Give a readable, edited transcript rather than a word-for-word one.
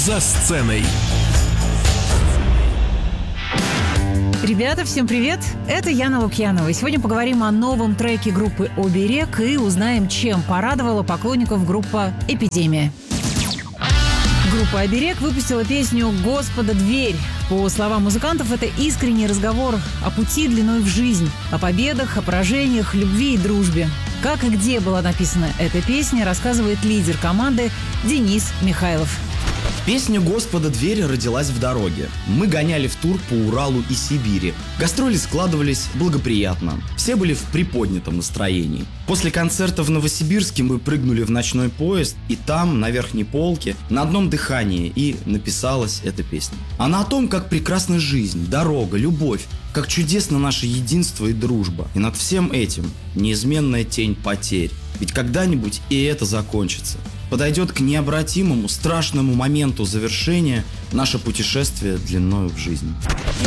За сценой. Ребята, всем привет! Это Яна Лукьянова. И сегодня поговорим о новом треке группы «Оберег» и узнаем, чем порадовала поклонников группа «Эпидемия». Группа «Оберег» выпустила песню «Господа, дверь». По словам музыкантов, это искренний разговор о пути длиной в жизнь, о победах, о поражениях, любви и дружбе. Как и где была написана эта песня, рассказывает лидер команды Денис Михайлов. Песня «Господа, дверь» родилась в дороге. Мы гоняли в тур по Уралу и Сибири. Гастроли складывались благоприятно. Все были в приподнятом настроении. После концерта в Новосибирске мы прыгнули в ночной поезд, и там, на верхней полке, на одном дыхании и написалась эта песня. Она о том, как прекрасна жизнь, дорога, любовь, как чудесно наше единство и дружба. И над всем этим неизменная тень потерь. Ведь когда-нибудь и это закончится. Подойдет к необратимому, страшному моменту завершения наше путешествие длиною в жизнь.